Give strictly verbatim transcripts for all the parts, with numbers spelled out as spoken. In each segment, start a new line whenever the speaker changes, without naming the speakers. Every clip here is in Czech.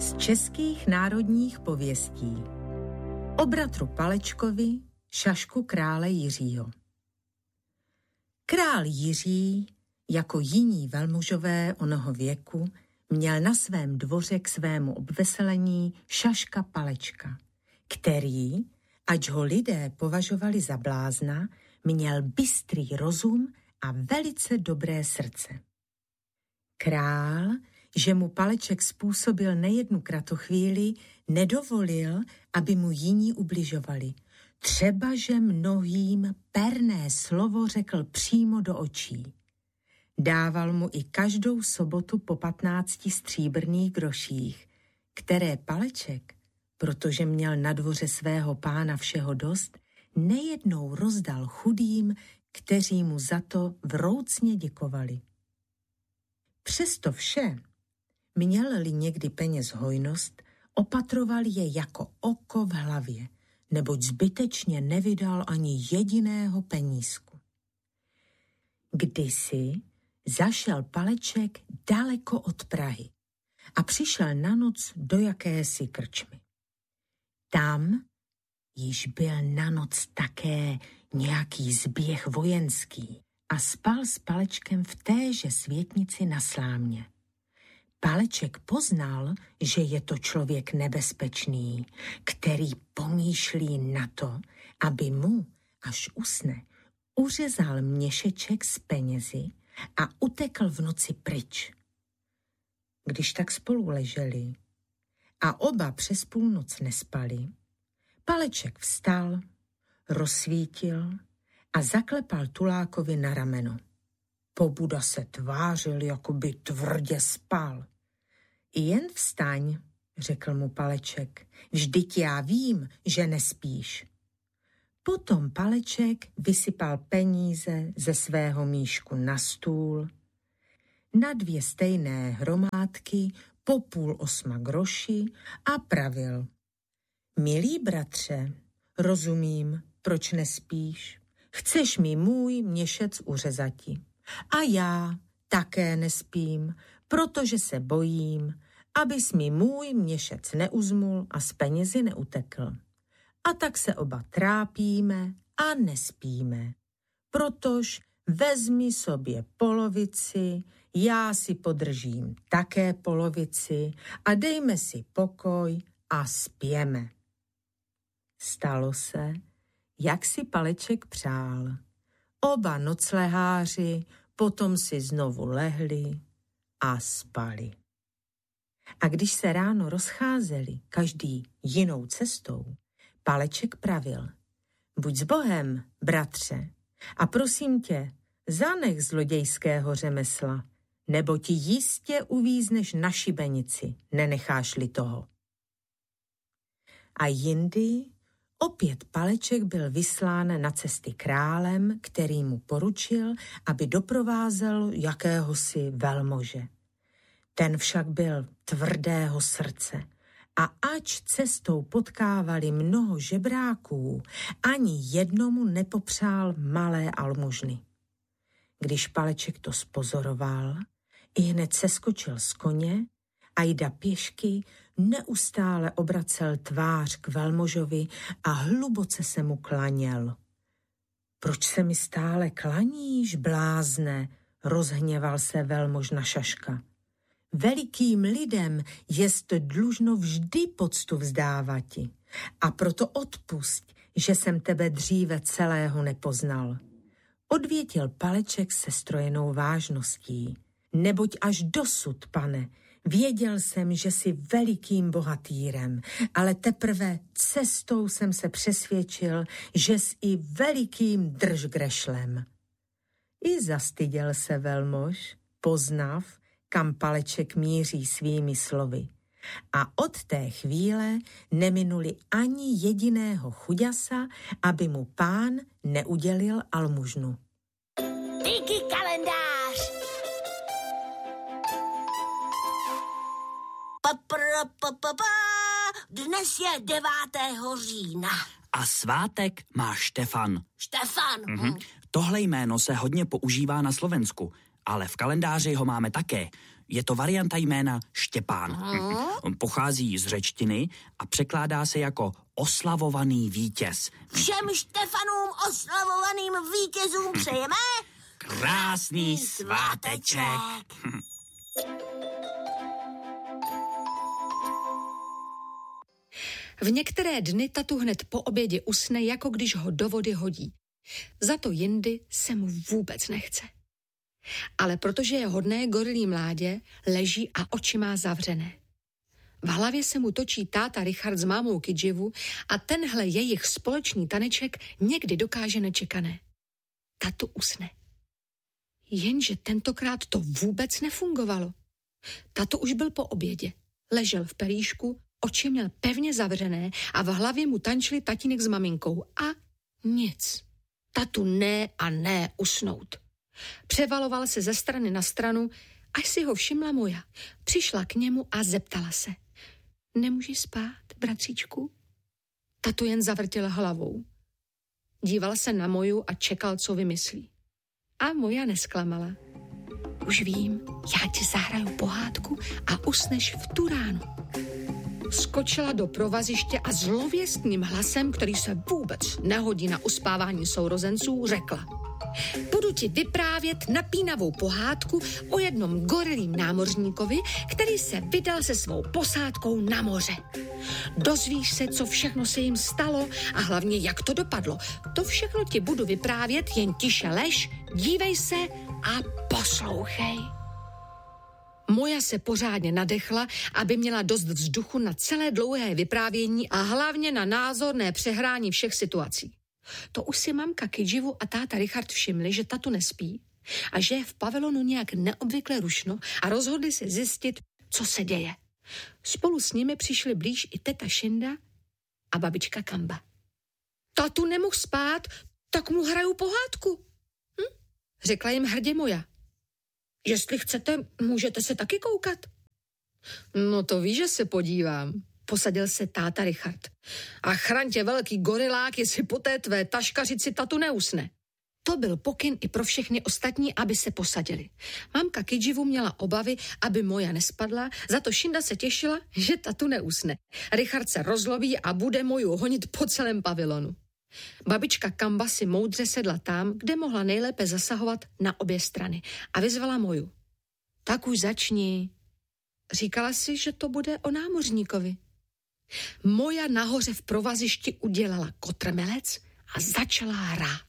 Z českých národních pověstí. O bratru Palečkovi, šašku krále Jiřího. Král Jiří, jako jiní velmužové onoho věku, měl na svém dvoře k svému obveselení šaška Palečka, který, ač ho lidé považovali za blázna, měl bystrý rozum a velice dobré srdce. Král, že mu Paleček způsobil nejednu kratochvíli, nedovolil, aby mu jiní ubližovali. Třeba, že mnohým perné slovo řekl přímo do očí. Dával mu i každou sobotu po patnácti stříbrných groších, které Paleček, protože měl na dvoře svého pána všeho dost, nejednou rozdal chudým, kteří mu za to vroucně děkovali. Přesto vše, měl-li někdy peněz hojnost, opatroval je jako oko v hlavě, neboť zbytečně nevydal ani jediného penízku. Kdysi zašel Paleček daleko od Prahy a přišel na noc do jakési krčmy. Tam již byl na noc také nějaký zběh vojenský a spal s Palečkem v téže světnici na slámě. Paleček poznal, že je to člověk nebezpečný, který pomýšlí na to, aby mu, až usne, uřezal měšeček s penězi a utekl v noci pryč. Když tak spolu leželi a oba přes půlnoc nespali, Paleček vstal, rozsvítil a zaklepal Tulákovi na rameno. Pobuda se tvářil, jako by tvrdě spal. Jen vstaň, řekl mu Paleček, vždyť já vím, že nespíš. Potom Paleček vysypal peníze ze svého míšku na stůl, na dvě stejné hromádky po půl osma groši a pravil. Milý bratře, rozumím, proč nespíš. Chceš mi můj měšec uřezati. A já také nespím, protože se bojím, abys mi můj měšec neuzmul a z penězi neutekl. A tak se oba trápíme a nespíme. Protož vezmi sobě polovici, já si podržím také polovici a dejme si pokoj a spěme. Stalo se, jak si Paleček přál. Oba nocleháři potom si znovu lehli a spali. A když se ráno rozcházeli, každý jinou cestou, Paleček pravil. Buď s Bohem, bratře, a prosím tě, zanech zlodějského řemesla, nebo ti jistě uvízneš na šibenici, nenecháš-li toho. A jindy opět Paleček byl vyslán na cesty králem, který mu poručil, aby doprovázel jakéhosi velmože. Ten však byl tvrdého srdce a ač cestou potkávali mnoho žebráků, ani jednomu nepopřál malé almužny. Když Paleček to spozoroval, ihned seskočil z koně a jda pěšky neustále obracel tvář k velmožovi a hluboce se mu klaněl. Proč se mi stále klaníš, blázne, rozhněval se velmož na šaška. Velikým lidem jest dlužno vždy poctu vzdávati a proto odpusť, že jsem tebe dříve celého nepoznal. Odvětil Paleček se strojenou vážností. Neboť až dosud, pane, věděl jsem, že jsi velikým bohatýrem, ale teprve cestou jsem se přesvědčil, že jsi i velikým držgrešlem. I zastyděl se velmož, poznav, kam Paleček míří svými slovy. A od té chvíle neminuli ani jediného chuďasa, aby mu pán neudělil almužnu.
Díky kalendář! Pa, pa, pa, pa, pa. Dnes je devátého října.
A svátek má Štefan.
Štefan.
Mhm.
Hm.
Tohle jméno se hodně používá na Slovensku, ale v kalendáři ho máme také. Je to varianta jména Štěpán.
Hmm?
Pochází z řečtiny a překládá se jako oslavovaný vítěz.
Všem Štefanům oslavovaným vítězům přejeme
Krásný sváteček.
V některé dny tatu hned po obědě usne, jako když ho do vody hodí. Za to jindy se mu vůbec nechce. Ale protože je hodné gorilí mládě, leží a oči má zavřené. V hlavě se mu točí táta Richard s mámou Kidživu a tenhle jejich společný taneček někdy dokáže nečekané. Tatu usne. Jenže tentokrát to vůbec nefungovalo. Tatu už byl po obědě. Ležel v pelíšku, oči měl pevně zavřené a v hlavě mu tančili tatínek s maminkou. A nic. Tatu ne a ne usnout. Převaloval se ze strany na stranu, až si ho všimla Moja. Přišla k němu a zeptala se. Nemůžeš spát, bratříčku? Tatu jen zavrtěl hlavou. Díval se na Moju a čekal, co vymyslí. A Moja nesklamala. Už vím, já ti zahraju pohádku a usneš v tu ránu. Skočila do provaziště a zlověstným hlasem, který se vůbec nehodí na uspávání sourozenců, řekla. Budu ti vyprávět napínavou pohádku o jednom gorilím námořníkovi, který se vydal se svou posádkou na moře. Dozvíš se, co všechno se jim stalo a hlavně, jak to dopadlo. To všechno ti budu vyprávět, jen tiše lež, dívej se a poslouchej. Moja se pořádně nadechla, aby měla dost vzduchu na celé dlouhé vyprávění a hlavně na názorné přehrání všech situací. To už si mamka Kidživu a táta Richard všimli, že tatu nespí a že je v pavilonu nějak neobvykle rušno a rozhodli se zjistit, co se děje. Spolu s nimi přišli blíž i teta Šinda a babička Kamba. Tatu nemohl spát, tak mu hraju pohádku, hm? Řekla jim hrdě Moja. Jestli chcete, můžete se taky koukat. No to víš, že se podívám. Posadil se táta Richard. A chraň tě velký gorilák, jestli po té tvé taškařici tatu neusne. To byl pokyn i pro všechny ostatní, aby se posadili. Mamka Kidživu měla obavy, aby Moja nespadla, za to Šinda se těšila, že tatu neusne. Richard se rozlobí a bude Moju honit po celém pavilonu. Babička Kamba si moudře sedla tam, kde mohla nejlépe zasahovat na obě strany a vyzvala Moju. Tak už začni. Říkala si, že to bude o námořníkovi. Moja nahoře v provazišti udělala kotrmelec a začala hrát.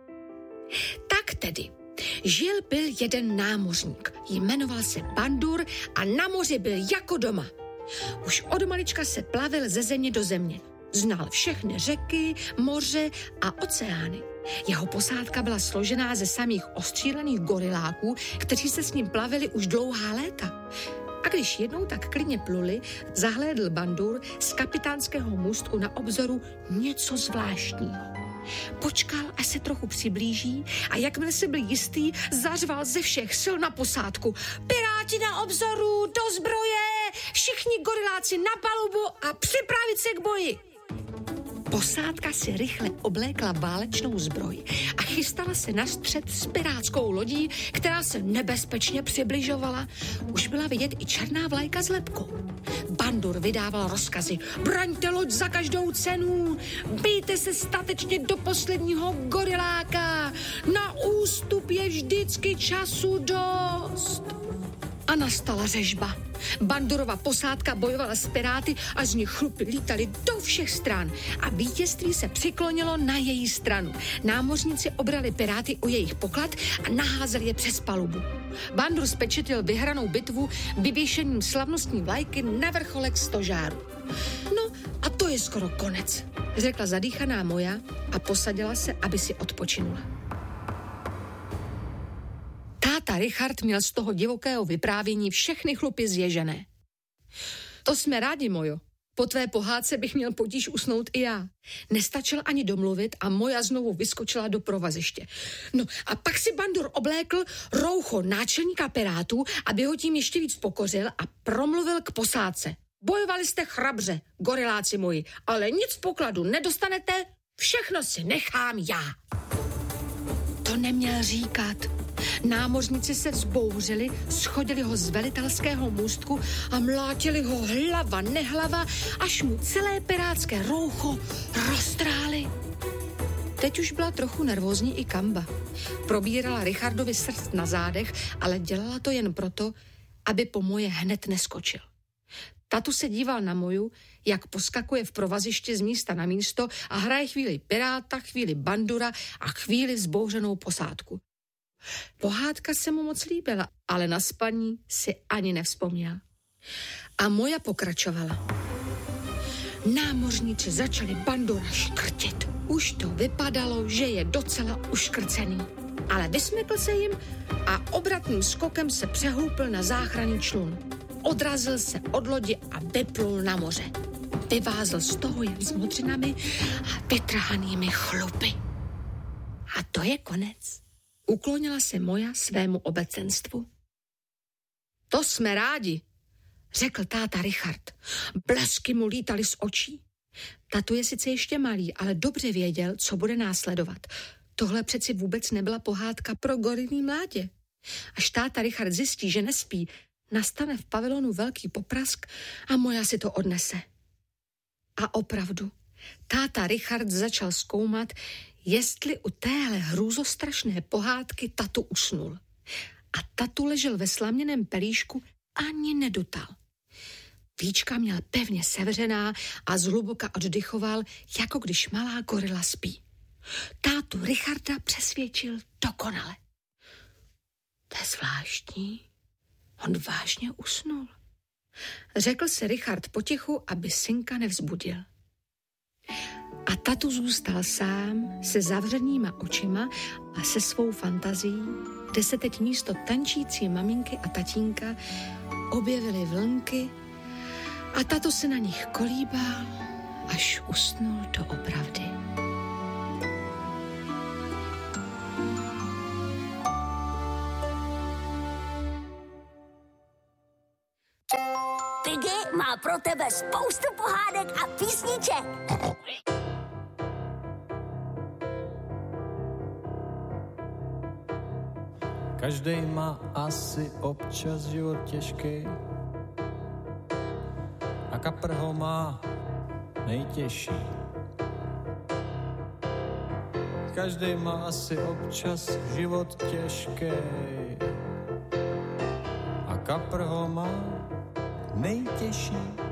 Tak tedy, žil byl jeden námořník, jmenoval se Bandur a na moři byl jako doma. Už od malička se plavil ze země do země. Znal všechny řeky, moře a oceány. Jeho posádka byla složená ze samých ostřílených goriláků, kteří se s ním plavili už dlouhá léta. A když jednou tak klidně pluli, zahlédl Bandur z kapitánského můstku na obzoru něco zvláštního. Počkal, až se trochu přiblíží a jakmile se byl jistý, zařval ze všech sil na posádku. Piráti na obzoru, do zbroje, všichni goriláci na palubu a připravit se k boji. Posádka si rychle oblékla válečnou zbroj a chystala se na střet s pirátskou lodí, která se nebezpečně přibližovala. Už byla vidět i černá vlajka s lebkou. Bandur vydával rozkazy. Braňte loď za každou cenu, bijte se statečně do posledního goriláka, na ústup je vždycky času dost. A nastala řežba. Bandurova posádka bojovala s piráty a z nich chlupy lítali do všech stran a vítězství se přiklonilo na její stranu. Námořníci obrali piráty o jejich poklad a naházeli je přes palubu. Bandur spečetil vyhranou bitvu vyvěšením slavnostní vlajky na vrcholek stožáru. No a to je skoro konec, řekla zadýchaná Moja a posadila se, aby si odpočinula. Táta Richard měl z toho divokého vyprávění všechny chlupy zježené. To jsme rádi, Mojo. Po tvé pohádce bych měl potíž usnout i já. Nestačil ani domluvit a Moja znovu vyskočila do provaziště. No a pak si Bandur oblékl roucho náčelníka pirátů, aby ho tím ještě víc pokořil a promluvil k posádce. Bojovali jste chrabře, goriláci moji, ale nic v pokladu nedostanete, všechno si nechám já. To neměl říkat. Námořníci se vzbouřili, schodili ho z velitelského můstku a mlátili ho hlava nehlava, až mu celé pirátské roucho roztráli. Teď už byla trochu nervózní i Kamba. Probírala Richardovi srst na zádech, ale dělala to jen proto, aby po Moje hned neskočil. Tatu se díval na Moju, jak poskakuje v provazišti z místa na místo a hraje chvíli piráta, chvíli bandura a chvíli vzbouřenou posádku. Pohádka se mu moc líbila, ale na spaní si ani nevzpomněl. A Moja pokračovala. Námořníci začali bandura škrtit. Už to vypadalo, že je docela uškrcený. Ale vysmykl se jim a obratným skokem se přehoupil na záchranný člun. Odrazil se od lodi a vyplul na moře. Vyvázl z toho jen s modřinami a vytrhanými chlupy. A to je konec. Uklonila se Moja svému obecenstvu. To jsme rádi, řekl táta Richard. Blesky mu lítaly z očí. Tatu je sice ještě malý, ale dobře věděl, co bude následovat. Tohle přeci vůbec nebyla pohádka pro gorilí mládě. Až táta Richard zjistí, že nespí, nastane v pavilonu velký poprask a Moja si to odnese. A opravdu, táta Richard začal zkoumat, jestli u téhle hrůzostrašné pohádky tatu usnul. A tatu ležel ve slaměném pelíšku ani nedutal. Víčka měl pevně sevřená a zhluboka oddychoval, jako když malá gorila spí. Tátu Richarda přesvědčil dokonale. To je zvláštní. On vážně usnul. Řekl si Richard potichu, aby synka nevzbudil. A tatu zůstal sám se zavřenýma očima a se svou fantazií, kde se teď místo tančící maminky a tatínka objevily vlnky a tato se na nich kolíbal, až usnul doopravdy.
Piggy má pro tebe spoustu pohádek a písniček.
Každej má asi občas život těžký a kapr ho má nejtěžší. Každej má asi občas život těžký a kapr ho má nejtěžší.